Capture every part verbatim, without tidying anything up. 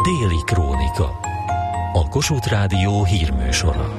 Déli Krónika. A Kossuth Rádió hírműsora.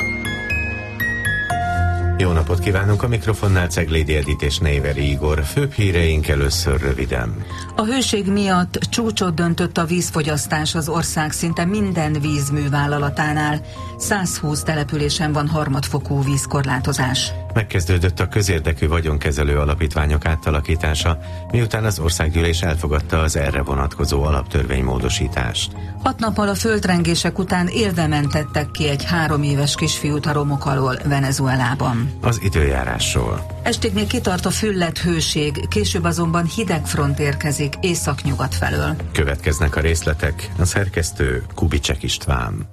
Jó napot kívánunk, a mikrofonnál Ceglédi Edit és Néveri Igor. Főbb híreink először röviden. A hőség miatt csúcsot döntött a vízfogyasztás az ország szinte minden vízművállalatánál. száz húsz településen van harmadfokú vízkorlátozás. Megkezdődött a közérdekű vagyonkezelő alapítványok átalakítása, miután az országgyűlés elfogadta az erre vonatkozó alaptörvénymódosítást. Hat nappal a földrengések után élve mentettek ki egy három éves kisfiút a romok alól Venezuelában. Az időjárásról. Estig még kitart a füllett hőség, később azonban hideg front érkezik északnyugat felől. Következnek a részletek, a szerkesztő Kubicek István.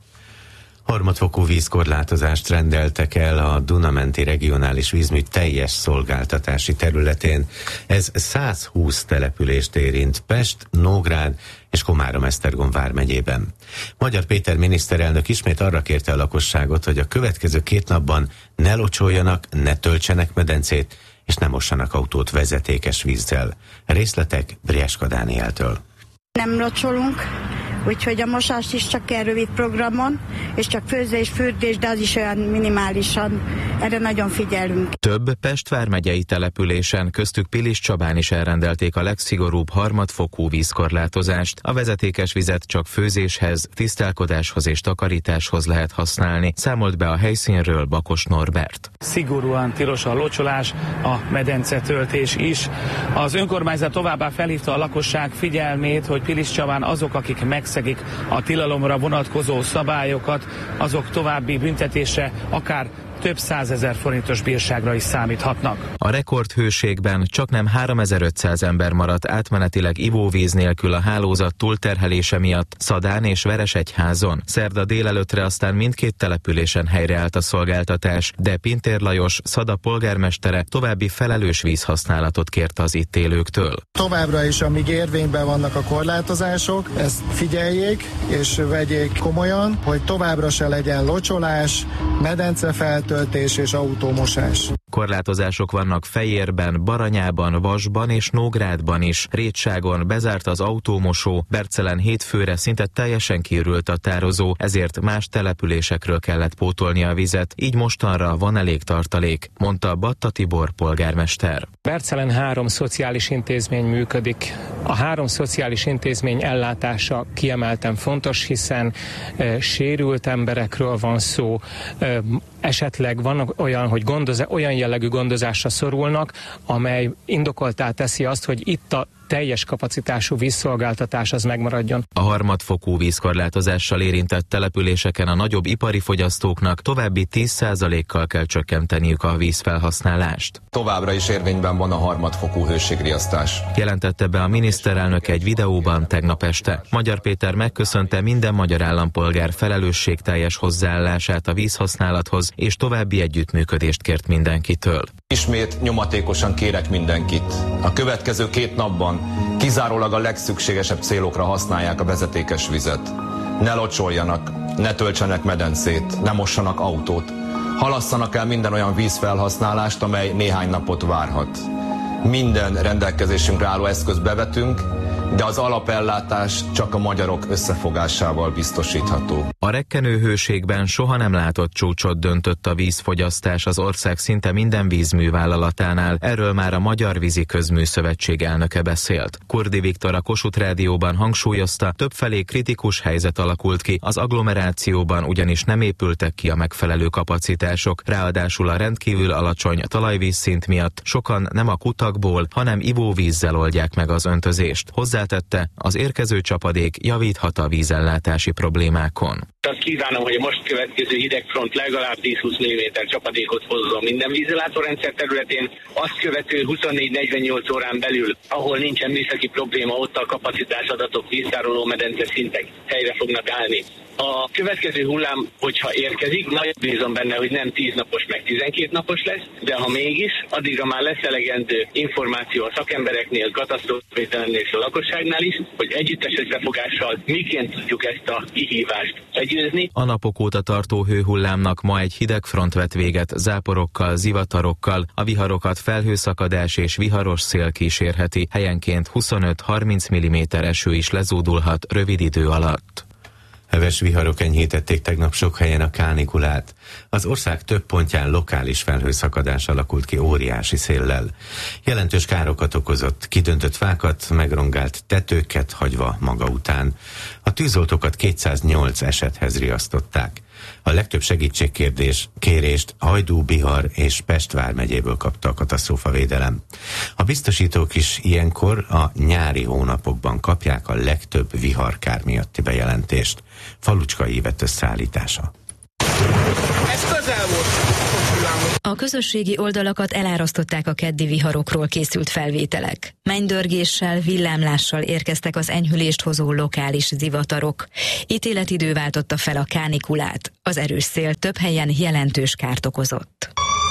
Harmadfokú vízkorlátozást rendeltek el a Duna-menti regionális vízmű teljes szolgáltatási területén. Ez száz húsz települést érint Pest, Nógrád és Komárom-Esztergom vármegyében. Magyar Péter miniszterelnök ismét arra kérte a lakosságot, hogy a következő két napban ne locsoljanak, ne töltsenek medencét, és ne mossanak autót vezetékes vízzel. Részletek Brieska Dánieltől. Nem locsolunk, úgyhogy a mosást is csak ilyen rövid programon, és csak főzés, fürdés, de az is olyan minimálisan. Erre nagyon figyelünk. Több Pest vármegyei településen, köztük Piliscsabán is elrendelték a legszigorúbb harmadfokú vízkorlátozást. A vezetékes vizet csak főzéshez, tisztálkodáshoz és takarításhoz lehet használni, számolt be a helyszínről Bakos Norbert. Szigorúan tilos a locsolás, a medencetöltés is. Az önkormányzat továbbá felhívta a lakosság figyelmét, hogy Piliscsabán azok, akik megszegik a tilalomra vonatkozó szabályokat, azok további büntetése akár több százezer forintos bírságra is számíthatnak. A rekordhőségben csaknem háromezer-ötszáz ember maradt átmenetileg ivóvíz nélkül a hálózat túlterhelése miatt Szadán és Veresegyházon. Szerda délelőttre aztán mindkét településen helyreállt a szolgáltatás, de Pintér Lajos, Szada polgármestere további felelős vízhasználatot kért az itt élőktől. Továbbra is, amíg érvényben vannak a korlátozások, ezt figyeljék és vegyék komolyan, hogy továbbra se legyen locsolás, medencefeltöltés és autómosás. Korlátozások vannak Fejérben, Baranyában, Vasban és Nógrádban is. Rétságon bezárt az autómosó, Bercelen hétfőre szinte teljesen kiürült a tározó, ezért más településekről kellett pótolni a vizet, így mostanra van elég tartalék, mondta Batta Tibor polgármester. Bercelen három szociális intézmény működik. A három szociális intézmény ellátása kiemelten fontos, hiszen e, sérült emberekről van szó, e, esetleg van olyan, hogy gondoz, olyan jellegű gondozásra szorulnak, amely indokoltá teszi azt, hogy itt a teljes kapacitású vízszolgáltatás az megmaradjon. A harmadfokú vízkorlátozással érintett településeken a nagyobb ipari fogyasztóknak további tíz százalékkal kell csökkenteniük a vízfelhasználást. Továbbra is érvényben van a harmadfokú hőségriasztás. Jelentette be a miniszterelnök egy videóban tegnap este. Magyar Péter megköszönte minden magyar állampolgár felelősségteljes hozzáállását a vízhasználathoz, és további együttműködést kért mindenkitől. Ismét nyomatékosan kérek mindenkit. A következő két napban kizárólag a legszükségesebb célokra használják a vezetékes vizet. Ne locsoljanak, ne töltsenek medencét, ne mossanak autót. Halasszanak el minden olyan vízfelhasználást, amely néhány napot várhat. Minden rendelkezésünkre álló eszközt bevetünk, de az alapellátás csak a magyarok összefogásával biztosítható. A rekkenő hőségben soha nem látott csúcsot döntött a vízfogyasztás az ország szinte minden vízművállalatánál. Erről már a Magyar Vízi Közműszövetség elnöke beszélt. Kurdi Viktor a Kossuth Rádióban hangsúlyozta, többfelé kritikus helyzet alakult ki, az agglomerációban ugyanis nem épültek ki a megfelelő kapacitások, ráadásul a rendkívül alacsony talajvízszint miatt sokan nem a kutakból, hanem ivóvízzel oldják meg az öntözést. Hozzátette, az érkező csapadék javíthat a vízellátási problémákon. Azt kívánom, hogy a most következő hidegfront legalább tíz-húsz milliméter csapadékot hozzon minden vízellátórendszer területén, azt követő huszonnégy-negyvennyolc órán belül, ahol nincsen műszaki probléma, ott a kapacitás adatok, víztároló medence szintek helyre fognak állni. A következő hullám, hogyha érkezik, nagyon bízom benne, hogy nem tíz napos, meg tizenkét napos lesz, de ha mégis, addigra már lesz elegendő információ a szakembereknél, katasztrófavédelemnél és a lakosság lakosságnál is, hogy együttes összefogással miként tudjuk ezt a kihívást legyőzni. A napok óta tartó hőhullámnak ma egy hideg front vett véget, záporokkal, zivatarokkal, a viharokat felhőszakadás és viharos szél kísérheti, helyenként huszonöt-harminc milliméter eső is lezúdulhat rövid idő alatt. Heves viharok enyhítették tegnap sok helyen a kánikulát. Az ország több pontján lokális felhőszakadás alakult ki óriási széllel. Jelentős károkat okozott, kidöntött fákat, megrongált tetőket hagyva maga után. A tűzoltókat kétszáznyolc esethez riasztották. A legtöbb segítségkérdés, kérést Hajdú, Bihar és Pest vármegyéből kapta a katasztrófavédelem. A biztosítók is ilyenkor a nyári hónapokban kapják a legtöbb viharkár miatti bejelentést. Falucskai Ivett összeállítása. Ez közel volt. A közösségi oldalakat elárasztották a keddi viharokról készült felvételek. Mennydörgéssel, villámlással érkeztek az enyhülést hozó lokális zivatarok. Ítéletidő váltotta fel a kánikulát. Az erős szél több helyen jelentős kárt okozott.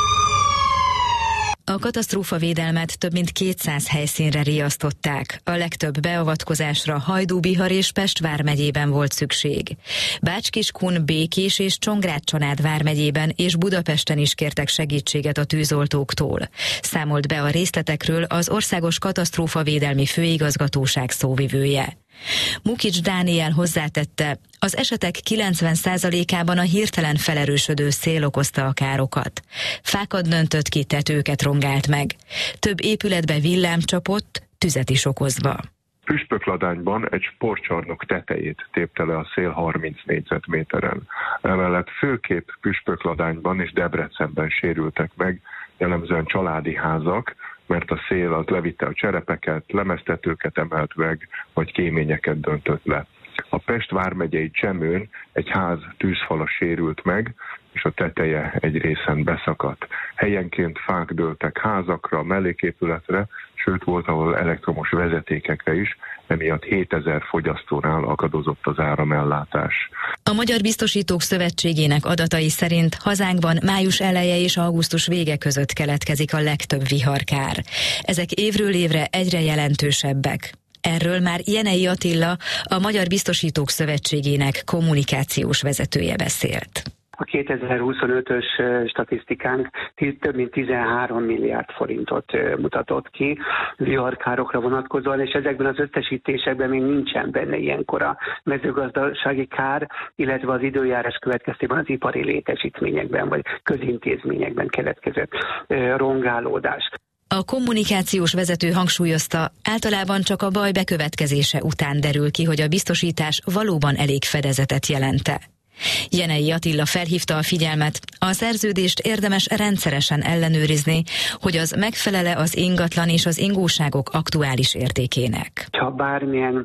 A katasztrófavédelmet több mint kétszáz helyszínre riasztották. A legtöbb beavatkozásra Hajdú, Bihar és Pest vármegyében volt szükség. Bács-Kiskun, Békés és Csongrád-Csanád vármegyében és Budapesten is kértek segítséget a tűzoltóktól. Számolt be a részletekről az Országos Katasztrófavédelmi Főigazgatóság szóvivője. Mukics Dániel hozzátette, az esetek kilencven százalékában a hirtelen felerősödő szél okozta a károkat. Fákat döntött ki, tetőket rongált meg. Több épületbe villám csapott, tüzet is okozva. Püspökladányban egy sportcsarnok tetejét tépte le a szél harminc négyzetméteren. Emellett főképp Püspökladányban és Debrecenben sérültek meg, jellemzően családi házak, mert a szél az levitte a cserepeket, lemeztetőket emelt meg, vagy kéményeket döntött le. A Pest vármegyei Csemőn egy ház tűzfala sérült meg, és a teteje egy részen beszakadt. Helyenként fák dőltek házakra, melléképületre, sőt volt, ahol elektromos vezetékekre is, emiatt hétezer fogyasztónál akadozott az áramellátás. A Magyar Biztosítók Szövetségének adatai szerint hazánkban május eleje és augusztus vége között keletkezik a legtöbb viharkár. Ezek évről évre egyre jelentősebbek. Erről már Jenei Attila, a Magyar Biztosítók Szövetségének kommunikációs vezetője beszélt. A kétezer-huszonötös statisztikánk több mint tizenhárom milliárd forintot mutatott ki viharkárokra vonatkozóan, és ezekben az összesítésekben még nincsen benne ilyenkor a mezőgazdasági kár, illetve az időjárás következtében az ipari létesítményekben vagy közintézményekben keletkezett rongálódás. A kommunikációs vezető hangsúlyozta, általában csak a baj bekövetkezése után derül ki, hogy a biztosítás valóban elég fedezetet jelent-e. Jenei Attila felhívta a figyelmet, a szerződést érdemes rendszeresen ellenőrizni, hogy az megfelele az ingatlan és az ingóságok aktuális értékének. Ha bármilyen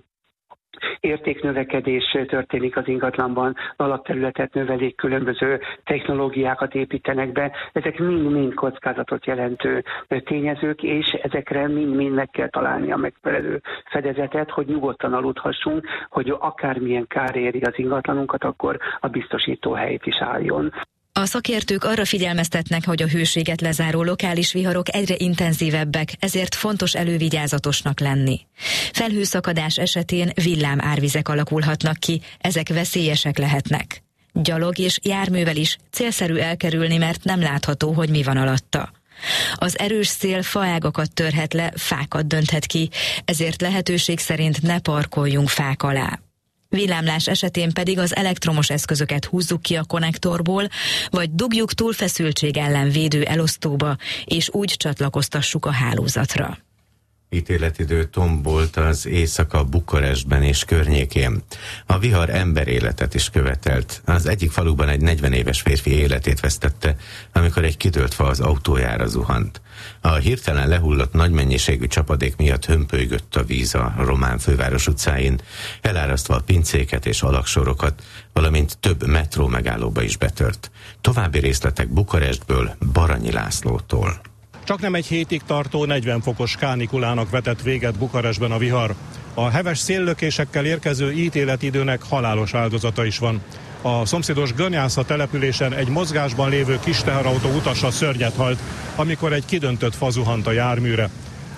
értéknövekedés történik az ingatlanban, alapterületet növelik, különböző technológiákat építenek be, ezek mind-mind kockázatot jelentő tényezők, és ezekre mind-mind meg kell találni a megfelelő fedezetet, hogy nyugodtan aludhassunk, hogy akármilyen kár éri az ingatlanunkat, akkor a biztosító helyt is álljon. A szakértők arra figyelmeztetnek, hogy a hőséget lezáró lokális viharok egyre intenzívebbek, ezért fontos elővigyázatosnak lenni. Felhőszakadás esetén villámárvizek alakulhatnak ki, ezek veszélyesek lehetnek. Gyalog és járművel is célszerű elkerülni, mert nem látható, hogy mi van alatta. Az erős szél faágakat törhet le, fákat dönthet ki, ezért lehetőség szerint ne parkoljunk fák alá. Villámlás esetén pedig az elektromos eszközöket húzzuk ki a konnektorból, vagy dugjuk túlfeszültség ellen védő elosztóba, és úgy csatlakoztassuk a hálózatra. Ítéletidő tombolt az éjszaka Bukarestben és környékén. A vihar emberéletet is követelt. Az egyik faluban egy negyven éves férfi életét vesztette, amikor egy kidőlt fa az autójára zuhant. A hirtelen lehullott nagy mennyiségű csapadék miatt hömpölygött a víz a román főváros utcáin, elárasztva a pincéket és alaksorokat, valamint több metró megállóba is betört. További részletek Bukarestből, Baranyi Lászlótól. Csak nem egy hétig tartó negyven fokos kánikulának vetett véget Bukarestben a vihar. A heves széllökésekkel érkező ítéletidőnek halálos áldozata is van. A szomszédos Gönyásza településen egy mozgásban lévő kis teherautó utasa szörnyet halt, amikor egy kidöntött fa zuhant a járműre.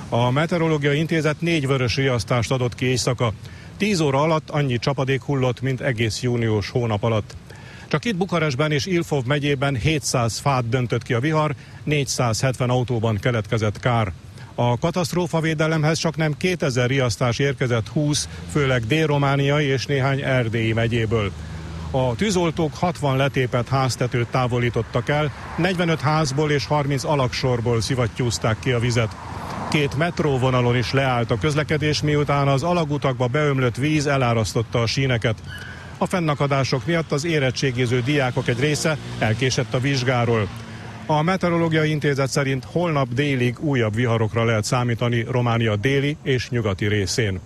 A Meteorológiai Intézet négy vörös riasztást adott ki éjszaka. Tíz óra alatt annyi csapadék hullott, mint egész június hónap alatt. Csak itt Bukarestben és Ilfov megyében hétszáz fát döntött ki a vihar, négyszázhetven autóban keletkezett kár. A katasztrófavédelemhez csak nem kétezer riasztás érkezett húsz, főleg dél-romániai és néhány erdélyi megyéből. A tűzoltók hatvan letépett háztetőt távolítottak el, negyvenöt házból és harminc alagsorból szivattyúzták ki a vizet. Két metróvonalon is leállt a közlekedés, miután az alagutakba beömlött víz elárasztotta a síneket. A fennakadások miatt az érettségiző diákok egy része elkésett a vizsgáról. A Meteorológiai Intézet szerint holnap délig újabb viharokra lehet számítani Románia déli és nyugati részén.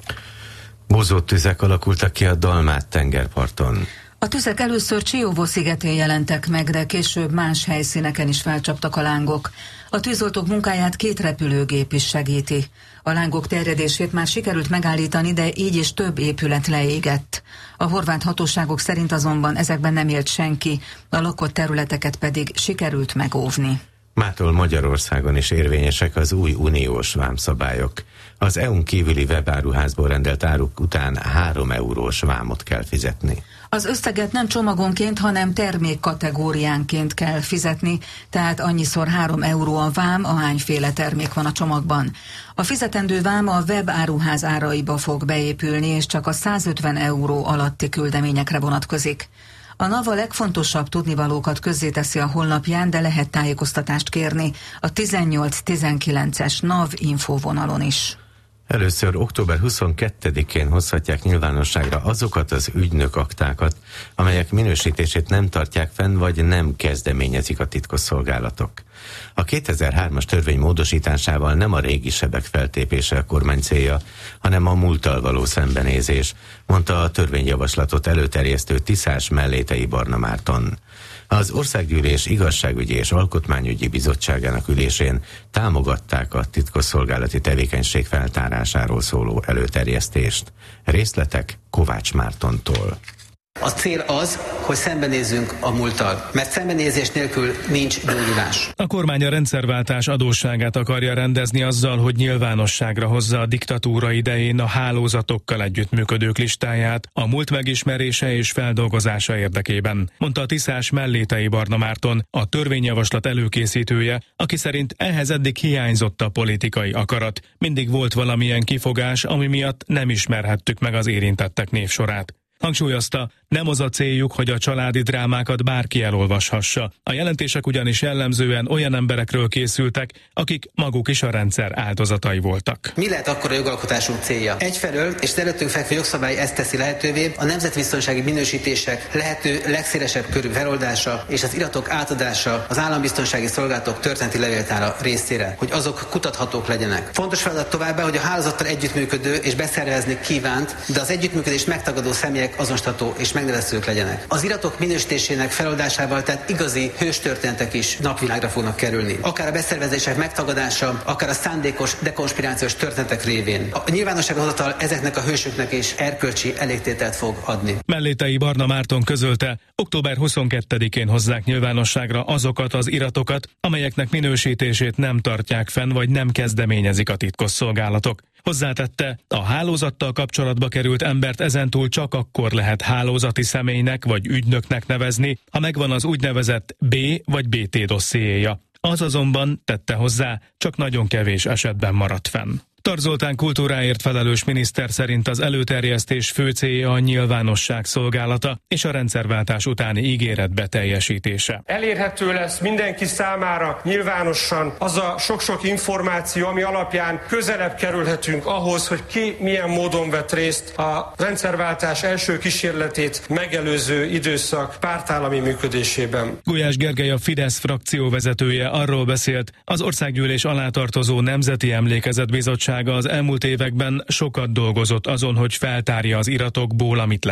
Bozott tüzek alakultak ki a Dalmát tengerparton. A tüzek először Csióvó szigetén jelentek meg, de később más helyszíneken is felcsaptak a lángok. A tűzoltók munkáját két repülőgép is segíti. A lángok terjedését már sikerült megállítani, de így is több épület leégett. A horvát hatóságok szerint azonban ezekben nem élt senki, a lakott területeket pedig sikerült megóvni. Mától Magyarországon is érvényesek az új uniós vámszabályok. Az é u-n kívüli webáruházból rendelt áruk után három eurós vámot kell fizetni. Az összeget nem csomagonként, hanem termékkategóriánként kell fizetni, tehát annyiszor három euró a vám, ahányféle termék van a csomagban. A fizetendő vám a webáruház áraiba fog beépülni, és csak a százötven euró alatti küldeményekre vonatkozik. A NAV a legfontosabb tudnivalókat közzéteszi a honlapján, de lehet tájékoztatást kérni a tizennyolc tizenkilences NAV infóvonalon is. Először október huszonkettedikén hozhatják nyilvánosságra azokat az ügynökaktákat, amelyek minősítését nem tartják fenn, vagy nem kezdeményezik a titkosszolgálatok. A kétezer-hármas törvény módosításával nem a régi sebek feltépése a kormány célja, hanem a múlttal való szembenézés, mondta a törvényjavaslatot előterjesztő Tiszás Mellétei Barna Márton. Az Országgyűlés Igazságügyi és Alkotmányügyi Bizottságának ülésén támogatták a titkosszolgálati tevékenység feltárásáról szóló előterjesztést. Részletek Kovács Mártontól. A cél az, hogy szembenézzünk a múlttal, mert szembenézés nélkül nincs gyógyulás. A kormány a rendszerváltás adósságát akarja rendezni azzal, hogy nyilvánosságra hozza a diktatúra idején a hálózatokkal együttműködők listáját a múlt megismerése és feldolgozása érdekében, mondta a Tiszás Mellétei Barna Márton, a törvényjavaslat előkészítője, aki szerint ehhez eddig hiányzott a politikai akarat. Mindig volt valamilyen kifogás, ami miatt nem ismerhettük meg az érintettek névsorát. Hangsúlyozta, nem az a céljuk, hogy a családi drámákat bárki elolvashassa. A jelentések ugyanis jellemzően olyan emberekről készültek, akik maguk is a rendszer áldozatai voltak. Mi lehet akkor a jogalkotásunk célja? Egyfelől, és az előttünk fekvő jogszabály ezt teszi lehetővé, a nemzetbiztonsági minősítések lehető legszélesebb körű feloldása és az iratok átadása az állambiztonsági szolgálatok történeti levéltára részére, hogy azok kutathatók legyenek. Fontos feladat továbbá, hogy a hálózattal együttműködő és beszervezni kívánt, de az együttműködés megtagadó személyek azonosítható és megnevezhetők legyenek. Az iratok minősítésének feloldásával tehát igazi hőstörténetek is napvilágra fognak kerülni. Akár a beszervezések megtagadása, akár a szándékos dekonspirációs történetek révén. A nyilvánosságra hozatal ezeknek a hősöknek is erkölcsi elégtételt fog adni. Mellétei Barna Márton közölte, október huszonkettedikén hozzák nyilvánosságra azokat az iratokat, amelyeknek minősítését nem tartják fenn, vagy nem kezdeményezik a titkosszolgálatok. Hozzátette, a hálózattal kapcsolatba került embert ezentúl csak akkor lehet hálózati személynek vagy ügynöknek nevezni, ha megvan az úgynevezett B vagy bé té dossziéja. Az azonban, tette hozzá, csak nagyon kevés esetben maradt fenn. Tar Zoltán kultúráért felelős miniszter szerint az előterjesztés fő célja a nyilvánosság szolgálata és a rendszerváltás utáni ígéret beteljesítése. Elérhető lesz mindenki számára nyilvánosan az a sok-sok információ, ami alapján közelebb kerülhetünk ahhoz, hogy ki milyen módon vett részt a rendszerváltás első kísérletét megelőző időszak pártállami működésében. Gulyás Gergely, a Fidesz frakció vezetője arról beszélt, az Országgyűlés alá tartozó Nemzeti Emlékezetbizottság az elmúlt években sokat dolgozott azon, hogy feltárja az iratokból, amit lehet.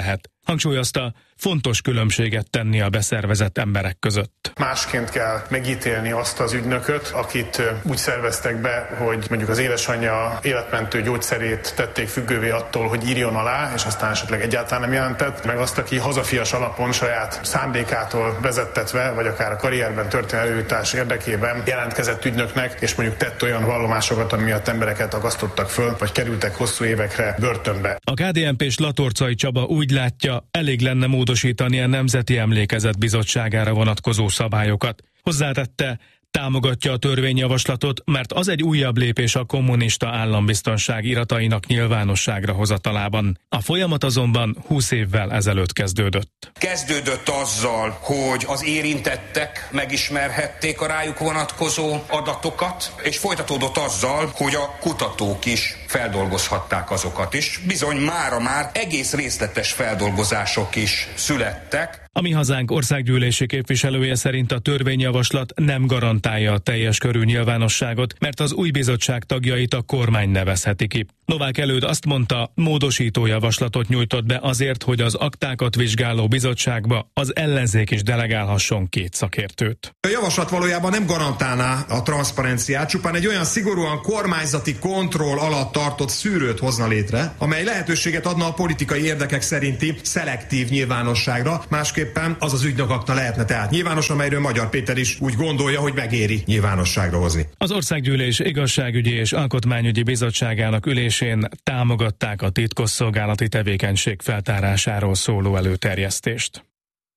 Hangsúlyozta, fontos különbséget tenni a beszervezett emberek között. Másként kell megítélni azt az ügynököt, akit úgy szerveztek be, hogy mondjuk az édesanyja életmentő gyógyszerét tették függővé attól, hogy írjon alá, és aztán esetleg egyáltalán nem jelentett, meg azt, aki hazafias alapon saját szándékától vezettetve, vagy akár a karrierben történő előjutás érdekében jelentkezett ügynöknek, és mondjuk tett olyan vallomásokat, ami miatt embereket akasztottak föl, vagy kerültek hosszú évekre börtönbe. A ká dé en pés Latorcai Csaba úgy látja, elég lenne módosítani a Nemzeti Emlékezet Bizottságára vonatkozó szabályokat. Hozzátette, támogatja a törvényjavaslatot, mert az egy újabb lépés a kommunista állambiztonság iratainak nyilvánosságra hozatalában. A folyamat azonban húsz évvel ezelőtt kezdődött. Kezdődött azzal, hogy az érintettek megismerhették a rájuk vonatkozó adatokat, és folytatódott azzal, hogy a kutatók is feldolgozhatták azokat is. Bizony mára már egész részletes feldolgozások is születtek. A Mi Hazánk országgyűlési képviselője szerint a törvényjavaslat nem garantálja a teljes körű nyilvánosságot, mert az új bizottság tagjait a kormány nevezheti ki. Novák Előd azt mondta, módosító javaslatot nyújtott be azért, hogy az aktákat vizsgáló bizottságba az ellenzék is delegálhasson két szakértőt. A javaslat valójában nem garantálná a transzparenciát, csupán egy olyan szigorúan kormányzati kontroll alatt tartott szűrőt hozna létre, amely lehetőséget adna a politikai érdekek szerinti szelektív nyilvánosságra, másképpen az az ügynökakna lehetne tehát nyilvános, amelyről Magyar Péter is úgy gondolja, hogy megéri nyilvánosságra hozni. Az Országgyűlés Igazságügyi és Alkotmányügyi Bizottságának ülésén támogatták a titkosszolgálati tevékenység feltárásáról szóló előterjesztést.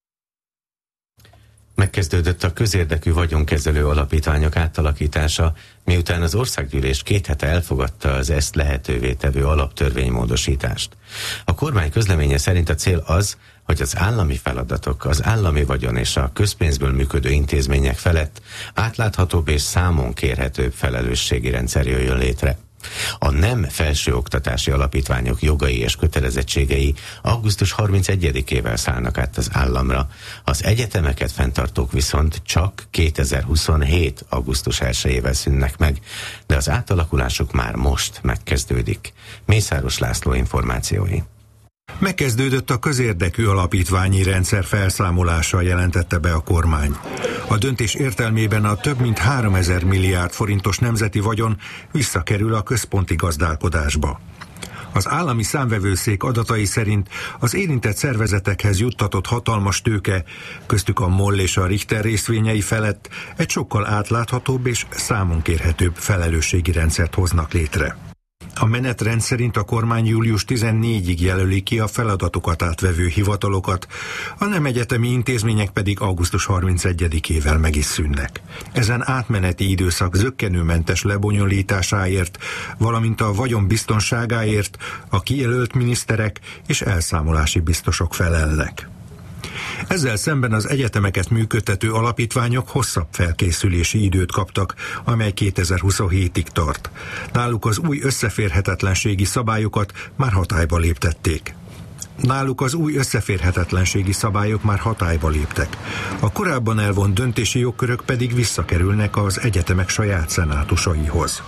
Megkezdődött a közérdekű vagyonkezelő alapítványok átalakítása, miután az Országgyűlés két hete elfogadta az ezt lehetővé tevő alaptörvénymódosítást. A kormány közleménye szerint a cél az, hogy az állami feladatok, az állami vagyon és a közpénzből működő intézmények felett átláthatóbb és számon kérhetőbb felelősségi rendszer jöjjön létre. A nem felsőoktatási alapítványok jogai és kötelezettségei augusztus harmincegyedikével szállnak át az államra, az egyetemeket fenntartók viszont csak kétezer-huszonhét. augusztus elsejével szűnnek meg, de az átalakulásuk már most megkezdődik. Mészáros László információi. Megkezdődött a közérdekű alapítványi rendszer felszámolása, jelentette be a kormány. A döntés értelmében a több mint háromezer milliárd forintos nemzeti vagyon visszakerül a központi gazdálkodásba. Az állami számvevőszék adatai szerint az érintett szervezetekhez juttatott hatalmas tőke, köztük a MOL és a Richter részvényei felett egy sokkal átláthatóbb és számon kérhetőbb felelősségi rendszert hoznak létre. A menetrend szerint a kormány július tizennégyedikéig jelöli ki a feladatokat átvevő hivatalokat, a nem egyetemi intézmények pedig augusztus harmincegyedikével meg is szűnnek. Ezen átmeneti időszak zökkenőmentes lebonyolításáért, valamint a vagyon biztonságáért a kijelölt miniszterek és elszámolási biztosok felelnek. Ezzel szemben az egyetemeket működtető alapítványok hosszabb felkészülési időt kaptak, amely kétezer-huszonhétig tart. Náluk az új összeférhetetlenségi szabályokat már hatályba léptették. Náluk az új összeférhetetlenségi szabályok már hatályba léptek. A korábban elvont döntési jogkörök pedig visszakerülnek az egyetemek saját szenátusaihoz.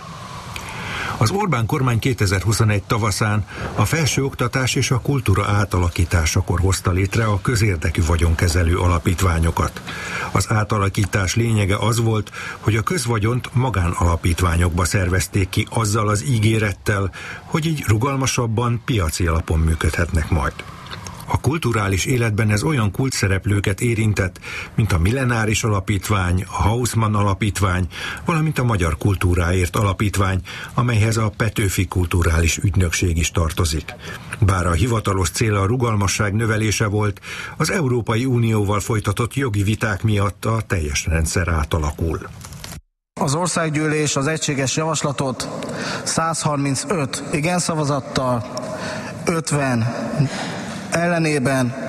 Az Orbán kormány kétezer-huszonegy tavaszán a felsőoktatás és a kultúra átalakításakor hozta létre a közérdekű vagyonkezelő alapítványokat. Az átalakítás lényege az volt, hogy a közvagyont magánalapítványokba szervezték ki azzal az ígérettel, hogy így rugalmasabban, piaci alapon működhetnek majd. A kulturális életben ez olyan kulcsszereplőket érintett, mint a Millenáris Alapítvány, a Haussmann Alapítvány, valamint a Magyar Kultúráért Alapítvány, amelyhez a Petőfi Kulturális Ügynökség is tartozik. Bár a hivatalos cél a rugalmasság növelése volt, az Európai Unióval folytatott jogi viták miatt a teljes rendszer átalakul. Az országgyűlés az egységes javaslatot százharmincöt igen szavazattal, ötven ellenében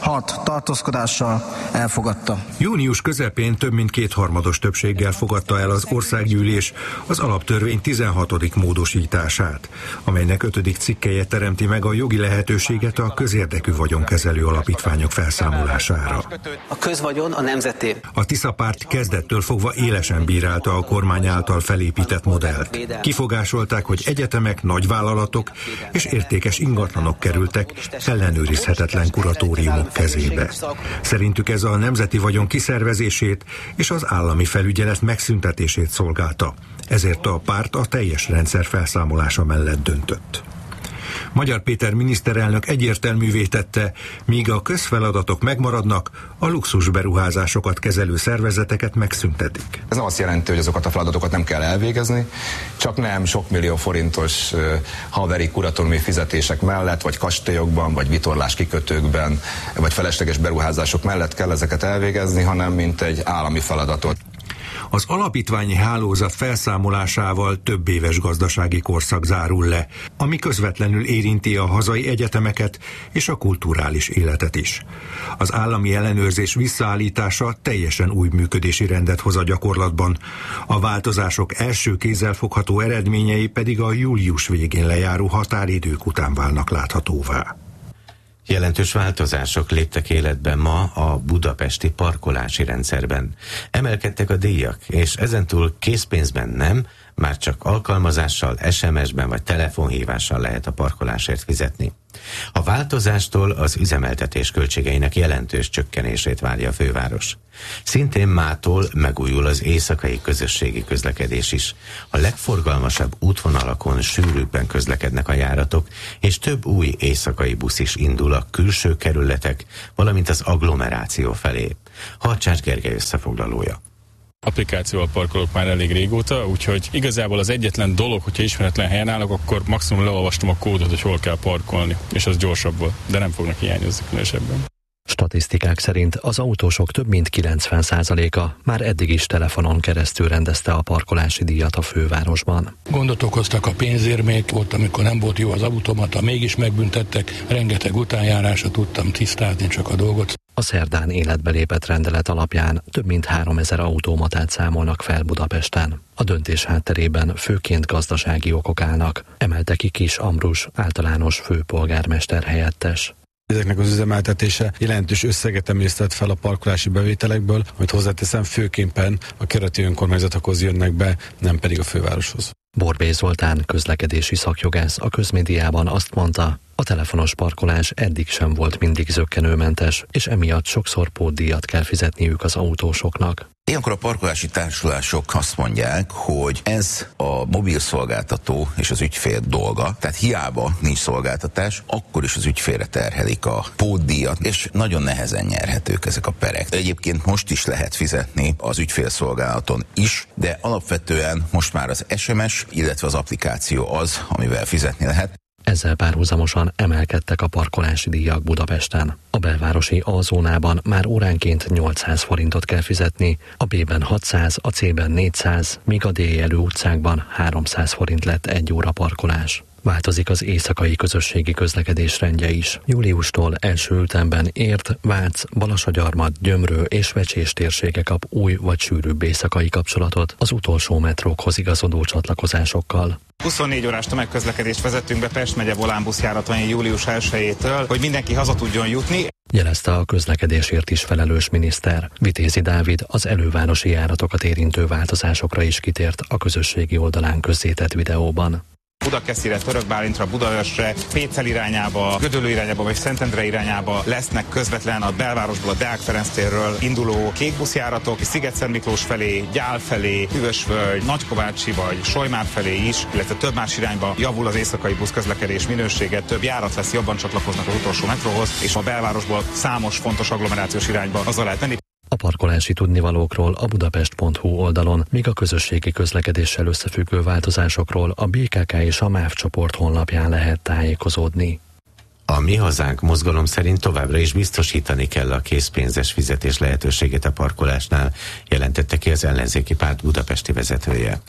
hat tartózkodással elfogadta. Június közepén több mint kétharmados többséggel fogadta el az országgyűlés az alaptörvény tizenhatodik módosítását, amelynek ötödik cikkelye teremti meg a jogi lehetőséget a közérdekű vagyonkezelő alapítványok felszámolására. A közvagyon a nemzeté. A Tisza párt kezdettől fogva élesen bírálta a kormány által felépített modellt. Kifogásolták, hogy egyetemek, nagyvállalatok és értékes ingatlanok kerültek ellenőrizhetetlen kuratóriumok kezébe. Szerintük ez a nemzeti vagyon kiszervezését és az állami felügyelet megszüntetését szolgálta. Ezért a párt a teljes rendszer felszámolása mellett döntött. Magyar Péter miniszterelnök egyértelművé tette, míg a közfeladatok megmaradnak, a luxusberuházásokat kezelő szervezeteket megszüntetik. Ez azt jelenti, hogy azokat a feladatokat nem kell elvégezni, csak nem sok millió forintos haveri kuratóriumi fizetések mellett, vagy kastélyokban, vagy vitorlás kikötőkben, vagy felesleges beruházások mellett kell ezeket elvégezni, hanem mint egy állami feladatot. Az alapítványi hálózat felszámolásával több éves gazdasági korszak zárul le, ami közvetlenül érinti a hazai egyetemeket és a kulturális életet is. Az állami ellenőrzés visszaállítása teljesen új működési rendet hoz a gyakorlatban. A változások első kézzelfogható eredményei pedig a július végén lejáró határidők után válnak láthatóvá. Jelentős változások léptek életbe ma a budapesti parkolási rendszerben. Emelkedtek a díjak, és ezentúl készpénzben nem, már csak alkalmazással, es em es-ben vagy telefonhívással lehet a parkolásért fizetni. A változástól az üzemeltetés költségeinek jelentős csökkenését várja a főváros. Szintén mától megújul az éjszakai közösségi közlekedés is. A legforgalmasabb útvonalakon sűrűbben közlekednek a járatok, és több új éjszakai busz is indul a külső kerületek, valamint az agglomeráció felé. Harcsács Gergely összefoglalója. Applikációval parkolok már elég régóta, úgyhogy igazából az egyetlen dolog, hogyha ismeretlen helyen állok, akkor maximum leolvastam a kódot, hogy hol kell parkolni, és az gyorsabb volt, de nem fognak hiányozni különösebben. Statisztikák szerint az autósok több mint kilencven százaléka már eddig is telefonon keresztül rendezte a parkolási díjat a fővárosban. Gondot okoztak a pénzérmék, volt, amikor nem volt jó az automata, mégis megbüntettek, rengeteg utánjárásra tudtam tisztázni csak a dolgot. A szerdán életbe lépett rendelet alapján több mint háromezer automatát számolnak fel Budapesten. A döntés hátterében főként gazdasági okok állnak, emelte ki Kis Ambrus általános főpolgármester helyettes. Ezeknek az üzemeltetése jelentős összeget emésztett fel a parkolási bevételekből, amit hozzáteszem, főképpen a kereti önkormányzatokhoz jönnek be, nem pedig a fővároshoz. Borbély Zoltán közlekedési szakjogász a közmédiában azt mondta, a telefonos parkolás eddig sem volt mindig zökkenőmentes, és emiatt sokszor pótdíjat kell fizetniük az autósoknak. Ilyenkor a parkolási társulások azt mondják, hogy ez a mobil szolgáltató és az ügyfél dolga, tehát hiába nincs szolgáltatás, akkor is az ügyfélre terhelik a pótdíjat, és nagyon nehezen nyerhetők ezek a perek. Egyébként most is lehet fizetni az ügyfélszolgálaton is, de alapvetően most már az es em es, illetve az applikáció az, amivel fizetni lehet. Ezzel párhuzamosan emelkedtek a parkolási díjak Budapesten. A belvárosi A-zónában már óránként nyolcszáz forintot kell fizetni, a B-ben hatszáz, a C-ben négyszáz, míg a D-jelű utcákban háromszáz forint lett egy óra parkolás. Változik az éjszakai közösségi közlekedés rendje is. Júliustól első ütemben Érd, Vác, Balassagyarmat, Gyömrő és Vecsés térsége kap új vagy sűrűbb éjszakai kapcsolatot az utolsó metrókhoz igazodó csatlakozásokkal. huszonnégy órás tömegközlekedést vezettünk be Pest megye volánbuszjáratain július elsejétől, hogy mindenki haza tudjon jutni. Jelezte a közlekedésért is felelős miniszter. Vitézi Dávid az elővárosi járatokat érintő változásokra is kitért a közösségi oldalán közzétett videóban. Budakeszire, Törökbálintra, Budaörsre, Pécel irányába, Gödöllő irányába vagy Szentendre irányába lesznek közvetlen a belvárosból, a Deák Ferenc térről induló kékbuszjáratok, Sziget-Szent Miklós felé, Gyál felé, Hűvösvölgy, Nagykovácsi vagy Solymár felé is, illetve több más irányba javul az éjszakai buszközlekedés minősége, több járat lesz, jobban csatlakoznak az utolsó metróhoz, és a belvárosból számos fontos agglomerációs irányba azzal lehet menni. A parkolási tudnivalókról a budapest pont hu oldalon, míg a közösségi közlekedéssel összefüggő változásokról a bé ká ká és a MÁV csoport honlapján lehet tájékozódni. A Mi Hazánk mozgalom szerint továbbra is biztosítani kell a készpénzes fizetés lehetőségét a parkolásnál, jelentette ki az ellenzéki párt budapesti vezetője.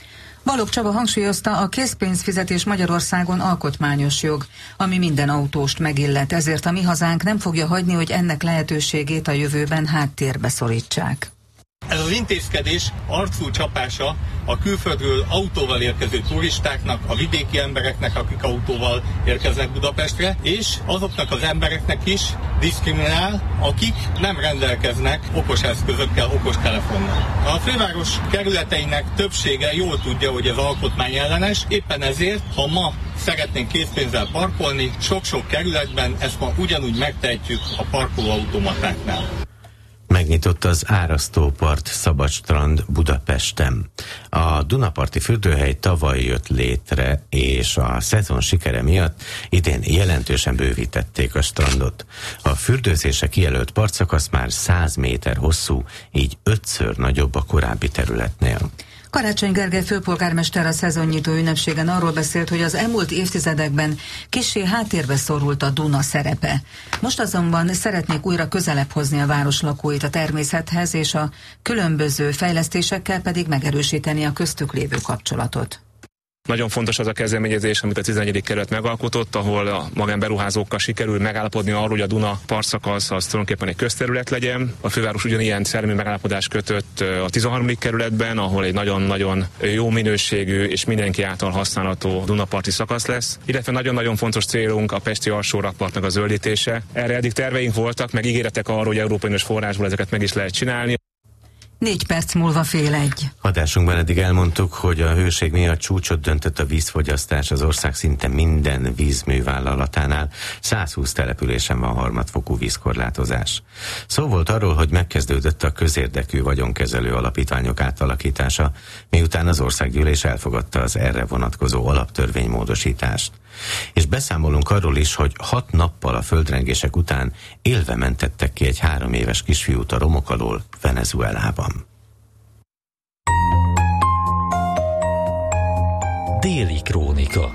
Balogh Csaba hangsúlyozta, a készpénzfizetés Magyarországon alkotmányos jog, ami minden autóst megillet, ezért a mi hazánk nem fogja hagyni, hogy ennek lehetőségét a jövőben háttérbe szorítsák. Ez az intézkedés arcú csapása a külföldről autóval érkező turistáknak, a vidéki embereknek, akik autóval érkeznek Budapestre, és azoknak az embereknek is diszkriminál, akik nem rendelkeznek okos eszközökkel, okos telefonnal. A főváros kerületeinek többsége jól tudja, hogy ez alkotmányellenes, éppen ezért, ha ma szeretnénk készpénzzel parkolni, sok-sok kerületben ezt ma ugyanúgy megtehetjük a parkolóautomatáknál. Megnyitott az Árasztópart Szabadstrand Budapesten. A Dunaparti fürdőhely tavaly jött létre, és a szezon sikere miatt idén jelentősen bővítették a strandot. A fürdőzésre kijelölt partszakasz már száz méter hosszú, így ötször nagyobb a korábbi területnél. Karácsony Gergely főpolgármester a szezonnyitó ünnepségen arról beszélt, hogy az elmúlt évtizedekben kissé háttérbe szorult a Duna szerepe. Most azonban szeretnék újra közelebb hozni a város lakóit a természethez, és a különböző fejlesztésekkel pedig megerősíteni a köztük lévő kapcsolatot. Nagyon fontos az a kezdeményezés, amit a tizenegyedik kerület megalkotott, ahol a magánberuházókkal sikerül megállapodni arról, hogy a Duna partszakasz az tulajdonképpen egy közterület legyen. A főváros ugyanilyen szellemi megállapodást kötött a tizenharmadik kerületben, ahol egy nagyon-nagyon jó minőségű és mindenki által használható Dunaparti szakasz lesz. Illetve nagyon-nagyon fontos célunk a pesti alsórakpartnak a zöldítése. Erre eddig terveink voltak, meg ígéretek arról, hogy Európai Uniós forrásból ezeket meg is lehet csinálni. Négy perc múlva fél egy. Adásunkban eddig elmondtuk, hogy a hőség miatt csúcsot döntött a vízfogyasztás az ország szinte minden vízművállalatánál. százhúsz településen van harmadfokú vízkorlátozás. Szó volt arról, hogy megkezdődött a közérdekű vagyonkezelő alapítványok átalakítása, miután az országgyűlés elfogadta az erre vonatkozó alaptörvénymódosítást. És beszámolunk arról is, hogy hat nappal a földrengések után élve mentettek ki egy három éves kisfiút a romok alól Venezuelában. Déli krónika.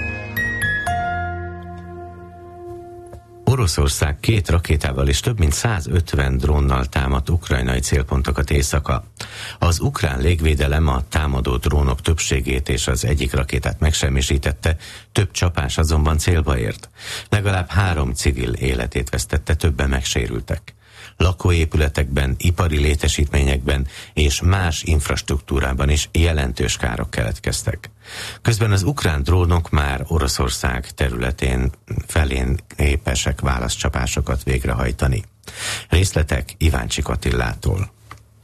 Oroszország két rakétával és több mint százötven drónnal támadt ukrajnai célpontokat éjszaka. Az ukrán légvédelem a támadó drónok többségét és az egyik rakétát megsemmisítette, több csapás azonban célba ért. Legalább három civil életét vesztette, többen megsérültek. Lakóépületekben, ipari létesítményekben és más infrastruktúrában is jelentős károk keletkeztek. Közben az ukrán drónok már Oroszország területén felén képesek válaszcsapásokat végrehajtani. Részletek Iváncsik Attillától.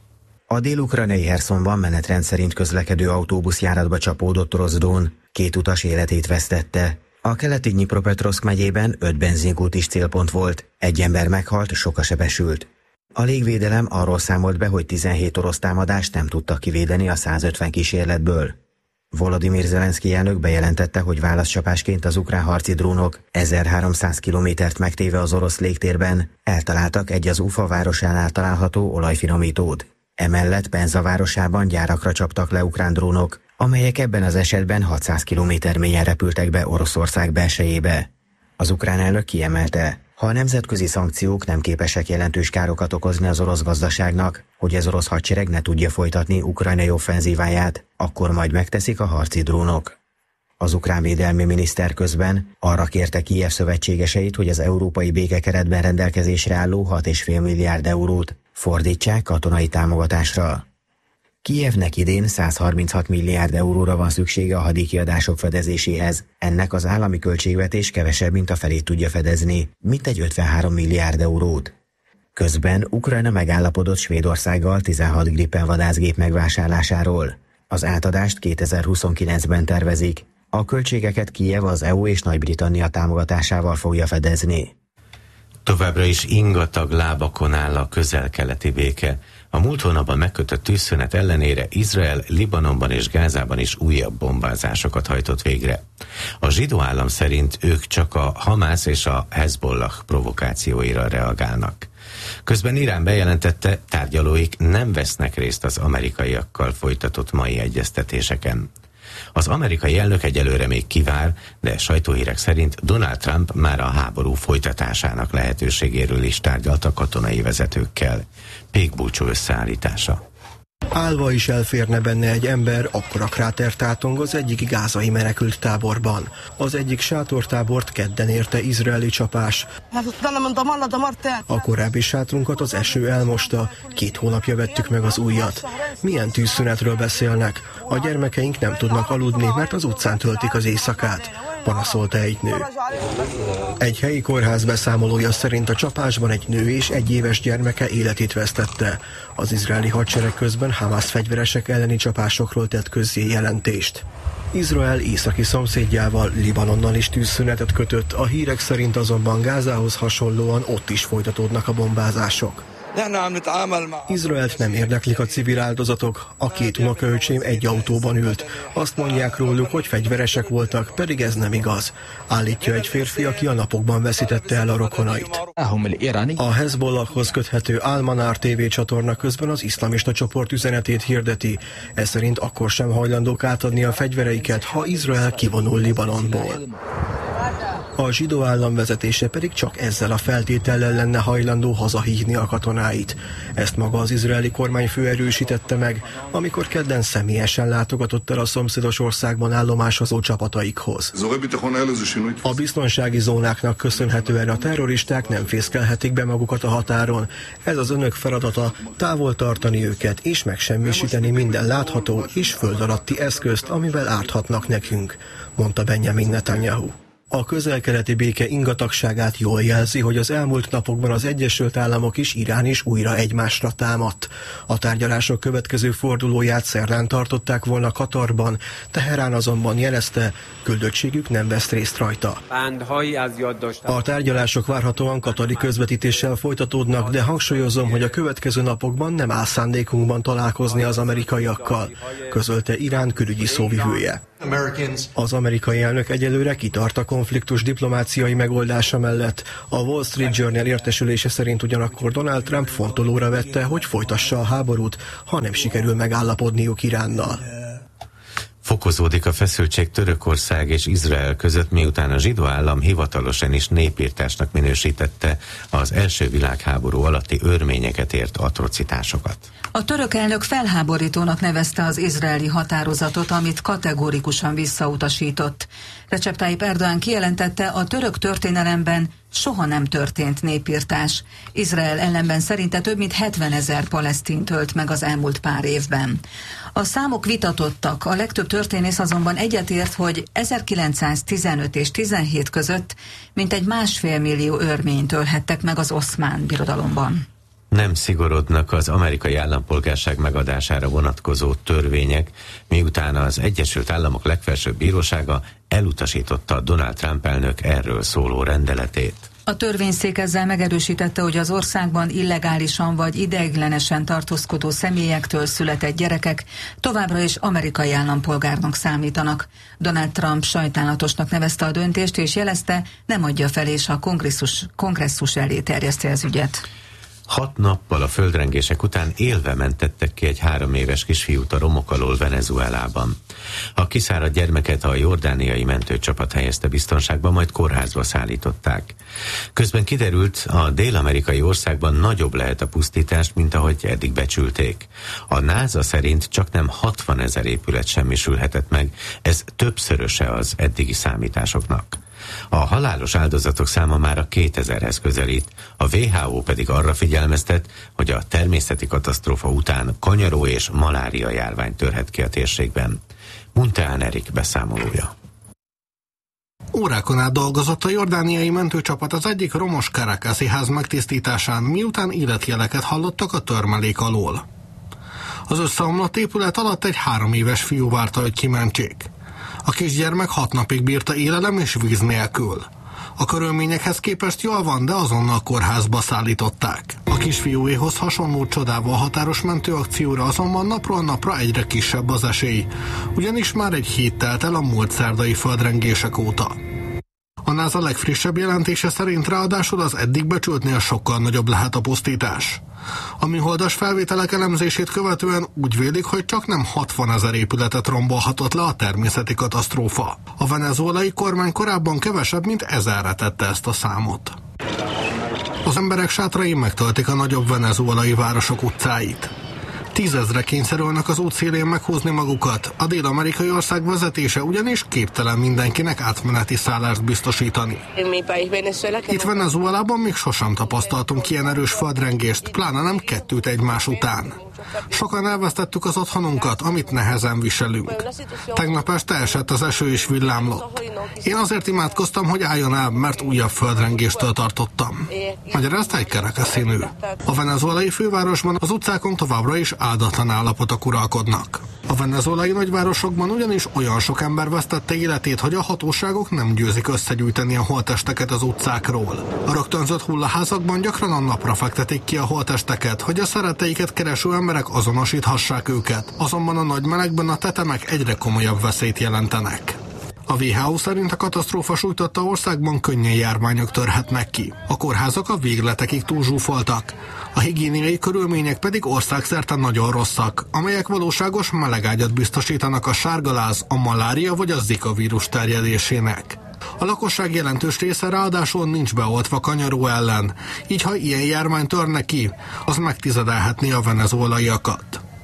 A dél-ukrajnai Herszonban menetrend szerint közlekedő autóbuszjáratba csapódott orosz drón két utas életét vesztette. A keleti Dnyipropetroszk megyében öt benzinkút is célpont volt, egy ember meghalt, soka sebesült. A légvédelem arról számolt be, hogy tizenhét orosz támadást nem tudtak kivédeni a százötven kísérletből. Volodymyr Zelenszky elnök bejelentette, hogy válaszcsapásként az ukrán harci drónok ezerháromszáz kilométert megtéve az orosz légtérben eltaláltak egy az Ufa városánál található olajfinomítót. Emellett Penza városában gyárakra csaptak le ukrán drónok, amelyek ebben az esetben hatszáz kilométer mélyen repültek be Oroszország belsejébe. Az ukrán elnök kiemelte, ha a nemzetközi szankciók nem képesek jelentős károkat okozni az orosz gazdaságnak, hogy az orosz hadsereg ne tudja folytatni ukrajnai offenzíváját, akkor majd megteszik a harci drónok. Az ukrán védelmi miniszter közben arra kérte Kijev szövetségeseit, hogy az európai békekeretben rendelkezésre álló hat egész öt milliárd eurót fordítsák katonai támogatásra. Kijevnek idén száz harminchat milliárd euróra van szüksége a hadikiadások fedezéséhez. Ennek az állami költségvetés kevesebb, mint a felét tudja fedezni, mintegy ötvenhárom milliárd eurót. Közben Ukrajna megállapodott Svédországgal tizenhat Gripen vadászgép megvásárlásáról. Az átadást kétezer-huszonkilencben tervezik. A költségeket Kijev az é u és Nagy-Britannia támogatásával fogja fedezni. Továbbra is ingatag lábakon áll a közel-keleti béke. A múlt hónapban megkötött tűzszünet ellenére Izrael Libanonban és Gázában is újabb bombázásokat hajtott végre. A zsidó állam szerint ők csak a Hamász és a Hezbollah provokációira reagálnak. Közben Irán bejelentette, tárgyalóik nem vesznek részt az amerikaiakkal folytatott mai egyeztetéseken. Az amerikai elnök egyelőre még kivár, de sajtóhírek szerint Donald Trump már a háború folytatásának lehetőségéről is tárgyalt a katonai vezetőkkel. Pék Bulcsó összeállítása. Állva is elférne benne egy ember, akkora kráter tátong az egyik gázai menekült táborban. Az egyik sátortábort kedden érte izraeli csapás. A korábbi sátrunkat az eső elmosta, két hónapja vettük meg az újat. Milyen tűzszünetről beszélnek? A gyermekeink nem tudnak aludni, mert az utcán töltik az éjszakát, panaszolta egy nő. Egy helyi kórház beszámolója szerint a csapásban egy nő és egy éves gyermeke életét vesztette. Az izraeli hadsereg közben Hamas fegyveresek elleni csapásokról tett közzé jelentést. Izrael északi szomszédjával, Libanonnal is tűzszünetet kötött, a hírek szerint azonban Gázához hasonlóan ott is folytatódnak a bombázások. Izraelt nem érdeklik a civil áldozatok, a két unokaöcsém egy autóban ült. Azt mondják róluk, hogy fegyveresek voltak, pedig ez nem igaz. Állítja egy férfi, aki a napokban veszítette el a rokonait. A Hezbollahhoz köthető Al-Manar té vé csatorna közben az iszlamista csoport üzenetét hirdeti. Ez szerint akkor sem hajlandók átadni a fegyvereiket, ha Izrael kivonul Libanonból. A zsidó állam vezetése pedig csak ezzel a feltétellel lenne hajlandó hazahívni a katonáit. Ezt maga az izraeli kormányfő erősítette meg, amikor kedden személyesen látogatott el a szomszédos országban állomásozó csapataikhoz. A biztonsági zónáknak köszönhetően a terroristák nem fészkelhetik be magukat a határon. Ez az önök feladata, távol tartani őket és megsemmisíteni minden látható és föld alatti eszközt, amivel árthatnak nekünk, mondta Benjamin Netanyahu. A közel-keleti béke ingatagságát jól jelzi, hogy az elmúlt napokban az Egyesült Államok és Irán is újra egymásra támadt. A tárgyalások következő fordulóját szerdán tartották volna Katarban, Teherán azonban jelezte, küldöttségük nem vesz részt rajta. A tárgyalások várhatóan katari közvetítéssel folytatódnak, de hangsúlyozom, hogy a következő napokban nem áll szándékunkban találkozni az amerikaiakkal, közölte Irán külügyi szóvivője. Az amerikai elnök egyelőre kitart a konfliktus diplomáciai megoldása mellett. A Wall Street Journal értesülése szerint ugyanakkor Donald Trump fontolóra vette, hogy folytassa a háborút, ha nem sikerül megállapodniuk Iránnal. Fokozódik a feszültség Törökország és Izrael között, miután a zsidó állam hivatalosan is népirtásnak minősítette az első világháború alatti örményeket ért atrocitásokat. A török elnök felháborítónak nevezte az izraeli határozatot, amit kategórikusan visszautasított. Recep Tayyip Erdoğan kijelentette, a török történelemben soha nem történt népirtás. Izrael ellenben szerinte több mint hetvenezer palesztint ölt meg az elmúlt pár évben. A számok vitatottak, a legtöbb történész azonban egyetért, hogy ezerkilencszáztizenöt és tizenhét között mintegy másfél millió örményt ölhettek meg az oszmán birodalomban. Nem szigorodnak az amerikai állampolgárság megadására vonatkozó törvények, miután az Egyesült Államok legfelsőbb bírósága elutasította Donald Trump elnök erről szóló rendeletét. A törvényszék ezzel megerősítette, hogy az országban illegálisan vagy ideiglenesen tartózkodó személyektől született gyerekek továbbra is amerikai állampolgárnak számítanak. Donald Trump sajnálatosnak nevezte a döntést, és jelezte, nem adja fel, és a kongresszus, kongresszus elé terjeszti az ügyet. Hat nappal a földrengések után élve mentettek ki egy három éves kisfiút a romok alól Venezuelában. A kiszáradt gyermeket a jordániai mentőcsapat helyezte biztonságba, majd kórházba szállították. Közben kiderült, a dél-amerikai országban nagyobb lehet a pusztítás, mint ahogy eddig becsülték. A NASA szerint csaknem hatvanezer épület semmisülhetett meg, ez többszöröse az eddigi számításoknak. A halálos áldozatok száma már a kétezerhez közelít, a dupla vé há ó pedig arra figyelmeztet, hogy a természeti katasztrófa után kanyaró és malária járvány törhet ki a térségben. Munteán Erik beszámolója. Órákon át dolgozott a jordániai mentőcsapat az egyik romos Caracasi ház megtisztításán, miután életjeleket hallottak a törmelék alól. Az összeomlott épület alatt egy három éves fiú várta, hogy kimentsék. A kisgyermek hat napig bírta élelem és víz nélkül. A körülményekhez képest jól van, de azonnal kórházba szállították. A kisfiúéhoz hasonló csodával határos mentőakcióra azonban napról napra egyre kisebb az esély, ugyanis már egy hét telt el a múlt szerdai földrengések óta. A NASA legfrissebb jelentése szerint ráadásul az eddig becsültnél sokkal nagyobb lehet a pusztítás. A műholdas felvételek elemzését követően úgy vélik, hogy csak nem hatvanezer épületet rombolhatott le a természeti katasztrófa. A venezuelai kormány korábban kevesebb, mint ezerre tette ezt a számot. Az emberek sátrai megtöltik a nagyobb venezuelai városok utcáit. Tízezre kényszerülnek az útszélén meghúzni magukat. A dél-amerikai ország vezetése ugyanis képtelen mindenkinek átmeneti szállást biztosítani. Itt Venezuelában még sosem tapasztaltunk ilyen erős földrengést, pláne nem kettőt egymás után. Sokan elvesztettük az otthonunkat, amit nehezen viselünk. Tegnap este esett az eső és villámlott. Én azért imádkoztam, hogy álljon el, mert újabb földrengéstől tartottam. Magyarázta egy Caracasi nő. A venezuelai fővárosban az utcákon továbbra is áldatlan állapotok uralkodnak. A venezuelai nagyvárosokban ugyanis olyan sok ember vesztette életét, hogy a hatóságok nem győzik összegyűjteni a holttesteket az utcákról. A rögtönzött hullaházakban gyakran a napra fektetik ki a holttesteket, hogy a szeretteiket kereső emberek azonosíthassák őket. Azonban a nagy melegben a tetemek egyre komolyabb veszélyt jelentenek. A dupla vé há ó szerint a katasztrófa sújtotta országban könnyen járványok törhetnek ki. A kórházak a végletekig túlzsúfoltak. A higiéniai körülmények pedig országszerte nagyon rosszak, amelyek valóságos melegágyat biztosítanak a sárgaláz, a malária vagy a Zika vírus terjedésének. A lakosság jelentős része ráadásul nincs beoltva kanyaró ellen, így ha ilyen járvány törne ki, az megtizedelhetné a venezuelaiakat.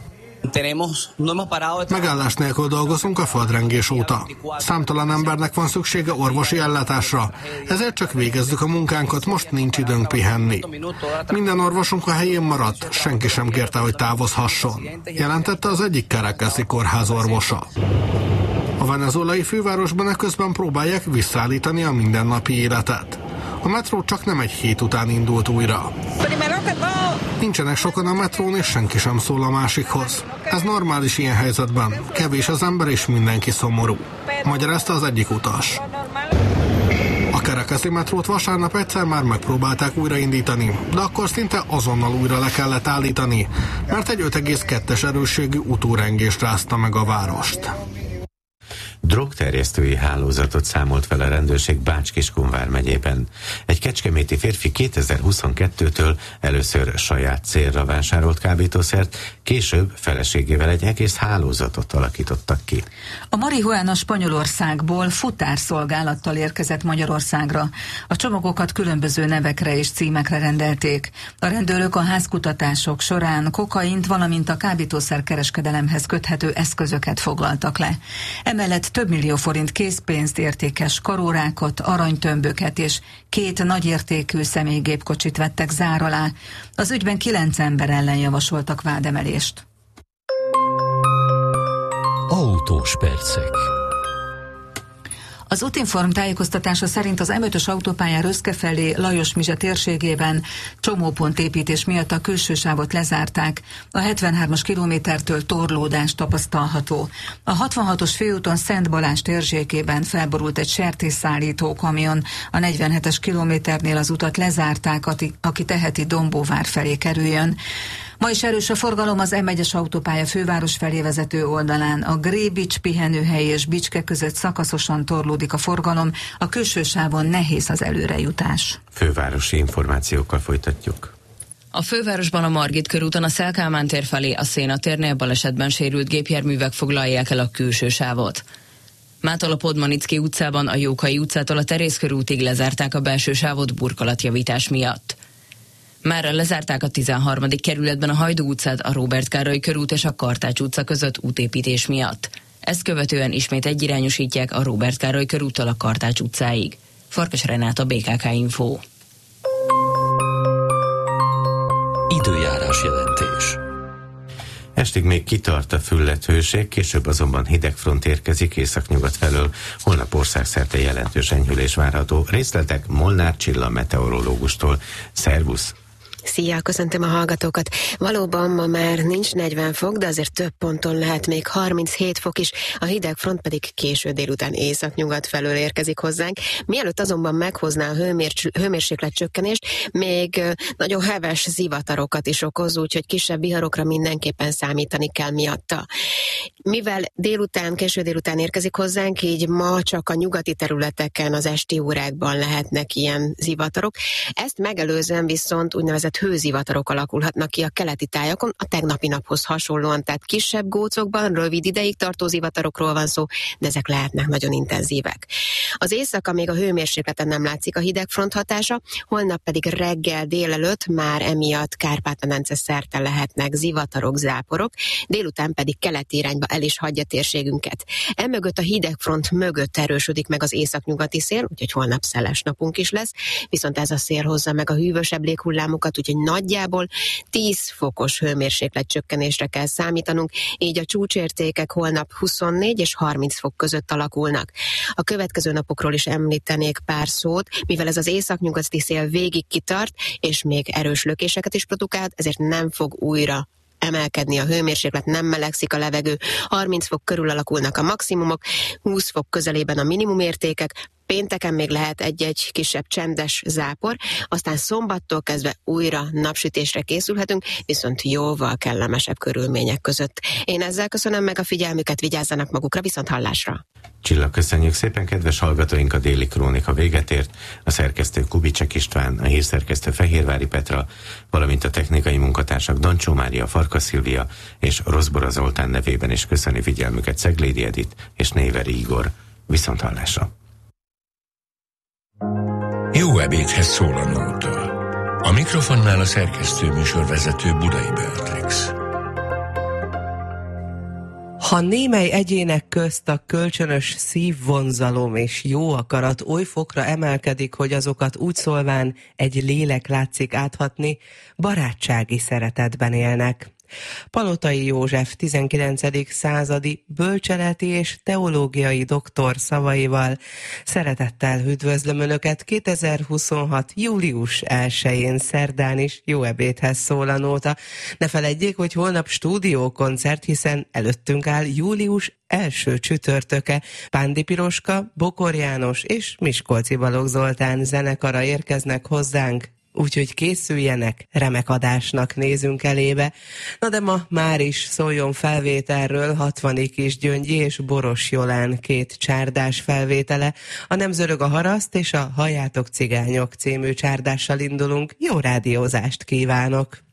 Megállás nélkül dolgozunk a földrengés óta. Számtalan embernek van szüksége orvosi ellátásra, ezért csak végezzük a munkánkat, most nincs időnk pihenni. Minden orvosunk a helyén maradt, senki sem kérte, hogy távozhasson, jelentette az egyik Caracasi kórház orvosa. A venezuelai fővárosban eközben próbálják visszaállítani a mindennapi életet. A metró csak nem egy hét után indult újra. Nincsenek sokan a metrón, és senki sem szól a másikhoz. Ez normális ilyen helyzetben. Kevés az ember, és mindenki szomorú. Magyarázta az egyik utas. A Caracasi metrót vasárnap egyszer már megpróbálták újraindítani, de akkor szinte azonnal újra le kellett állítani, mert egy öt egész kettes erősségű utórengés rázta meg a várost. Drogterjesztői hálózatot számolt fel a rendőrség Bács-Kiskun megyében. Egy kecskeméti férfi kétezer-huszonkettőtől először saját célra vásárolt kábítószert, később feleségével egy egész hálózatot alakítottak ki. A marihuána Spanyolországból futárszolgálattal érkezett Magyarországra. A csomagokat különböző nevekre és címekre rendelték. A rendőrök a házkutatások során kokaint, valamint a kábítószerkereskedelemhez köthető eszközöket foglaltak le. Emellett több millió forint készpénzt, értékes karórákat, aranytömböket és két nagyértékű személygépkocsit vettek zár alá. Az ügyben kilenc ember ellen javasoltak vádemelést. Autós percek. Az Útinform tájékoztatása szerint az em ötös autópálya Röszke felé Lajos-Mizse térségében csomópontépítés miatt a külső sávot lezárták. A hetvenhármas kilométertől torlódás tapasztalható. A hatvanhatos főúton Szent Balázs térségében felborult egy sertésszállító kamion. A negyvenhetes kilométernél az utat lezárták, aki teheti Dombóvár felé kerüljön. Ma is erős a forgalom az em egyes autópálya főváros felé vezető oldalán. A Grébics pihenőhely és Bicske között szakaszosan torlódik a forgalom, a külső sávon nehéz az előrejutás. Fővárosi információkkal folytatjuk. A fővárosban a Margit körúton a Széll-Kálmán tér felé a Széna térnél balesetben sérült gépjárművek foglalják el a külső sávot. Mától a Podmanicki utcában a Jókai utcától a Terész körútig lezárták a belső sávot burkolatjavítás miatt. Mára lezárták a tizenharmadik kerületben a Hajdú utcát, a Róbert Károly körút és a Kartács utca között útépítés miatt. Ezt követően ismét egyirányosítják a Róbert Károly körúttól a Kartács utcáig. Farkas Renáta, bé ká ká Info. Időjárás jelentés. Estig még kitart a fülledhőség, később azonban hidegfront érkezik északnyugat felől. Holnap országszerte jelentős enyhülés várható. Részletek Molnár Csilla meteorológustól. Szervusz! Szia, köszöntöm a hallgatókat. Valóban ma már nincs negyven fok, de azért több ponton lehet még harminchét fok is, a hidegfront pedig késő délután északnyugat felől érkezik hozzánk. Mielőtt azonban meghozná a hőmér- hőmérséklet csökkenést, még nagyon heves zivatarokat is okoz, úgyhogy kisebb viharokra mindenképpen számítani kell miatta. Mivel délután, késő délután érkezik hozzánk, így ma csak a nyugati területeken az esti órákban lehetnek ilyen zivatarok. Ezt megelőzően viszont úgynevezett viszont hőzivatarok alakulhatnak ki a keleti tájakon a tegnapi naphoz hasonlóan, tehát kisebb gócokban rövid ideig tartó zivatarokról van szó, de ezek lehetnek nagyon intenzívek. Az éjszaka még a hőmérsékleten nem látszik a hidegfront hatása, holnap pedig reggel délelőtt már emiatt Kárpát-medence szerte lehetnek zivatarok, záporok, délután pedig keleti irányba el is hagyja térségünket. Emögött a hidegfront mögött erősödik meg az északnyugati szél, úgyhogy holnap szeles napunk is lesz, viszont ez a szél hozza meg a hűvösebb léghullámokat, úgyhogy nagyjából tíz fokos hőmérséklet csökkenésre kell számítanunk, így a csúcsértékek holnap huszonnégy és harminc fok között alakulnak. A következő napokról is említenék pár szót, mivel ez az északnyugati szél végig kitart, és még erős lökéseket is produkált, ezért nem fog újra emelkedni a hőmérséklet, nem melegszik a levegő, harminc fok körül alakulnak a maximumok, húsz fok közelében a minimumértékek, pénteken még lehet egy-egy kisebb csendes zápor, aztán szombattól kezdve újra napsütésre készülhetünk, viszont jóval kellemesebb körülmények között. Én ezzel köszönöm meg a figyelmüket, vigyázzanak magukra, viszont hallásra! Csillag, köszönjük szépen, kedves hallgatóink, a Déli Krónika véget ért. A szerkesztő Kubicek István, a hírszerkesztő Fehérvári Petra, valamint a technikai munkatársak Dancsó Mária, Farkas Szilvia és Rozbora Zoltán nevében is köszöni figyelmüket Ceglédi Edit és Néveri Igor. Viszont hallásra! Jó ebédhez szól a nóta. A mikrofonnál a szerkesztő műsorvezető Budai Beatrix. Ha némely egyének közt a kölcsönös szívvonzalom és jó akarat oly fokra emelkedik, hogy azokat úgy szólván egy lélek látszik áthatni, barátsági szeretetben élnek. Palotai József tizenkilencedik századi bölcseleti és teológiai doktor szavaival szeretettel üdvözlöm Önöket kétezer-huszonhat. július elsején szerdán is. Jó ebédhez szól a nóta. Ne feledjék, hogy holnap stúdiókoncert, hiszen előttünk áll július első csütörtöke. Pándi Piroska, Bokor János és Miskolci Balogh Zoltán zenekara érkeznek hozzánk. Úgyhogy készüljenek, remek adásnak nézünk elébe. Na de ma már is szóljon felvételről Hatvani Kisgyöngyi és Boros Jolán két csárdás felvétele. A Nem zörög a haraszt és a Halljátok cigányok című csárdással indulunk. Jó rádiózást kívánok!